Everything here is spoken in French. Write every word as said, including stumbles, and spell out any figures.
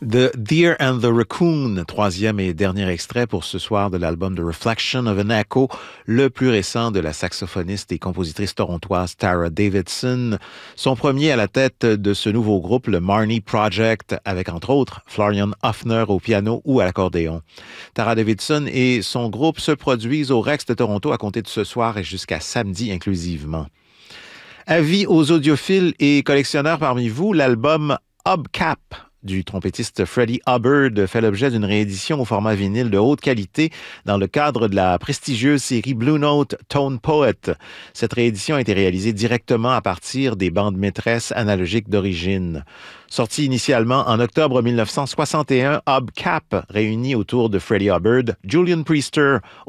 The Deer and the Raccoon, troisième et dernier extrait pour ce soir de l'album The Reflection of an Echo, le plus récent de la saxophoniste et compositrice torontoise Tara Davidson. Son premier à la tête de ce nouveau groupe, le Marnie Project, avec entre autres Florian Hoffner au piano ou à l'accordéon. Tara Davidson et son groupe se produisent au Rex de Toronto à compter de ce soir et jusqu'à samedi inclusivement. Avis aux audiophiles et collectionneurs parmi vous, l'album Hubcap du trompettiste Freddie Hubbard fait l'objet d'une réédition au format vinyle de haute qualité dans le cadre de la prestigieuse série Blue Note Tone Poet. Cette réédition a été réalisée directement à partir des bandes maîtresses analogiques d'origine. Sorti initialement en octobre mille neuf cent soixante et un, Hubcap réunit autour de Freddie Hubbard Julian Priester